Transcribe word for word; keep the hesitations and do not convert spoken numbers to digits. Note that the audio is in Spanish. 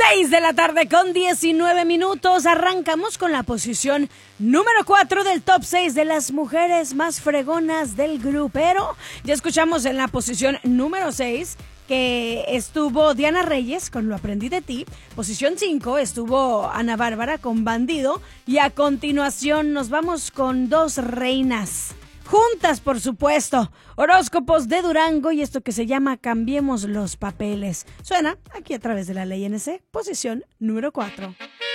Seis de la tarde con diecinueve minutos. Arrancamos con la posición número cuatro del top seis de las mujeres más fregonas del grupero. Ya escuchamos en la posición número seis que estuvo Diana Reyes con Lo aprendí de ti. Posición cinco estuvo Ana Bárbara con Bandido. Y a continuación nos vamos con dos reinas. Juntas, por supuesto. Horóscopos de Durango y esto que se llama Cambiemos los papeles. Suena aquí a través de la Ley N C, posición número cuatro.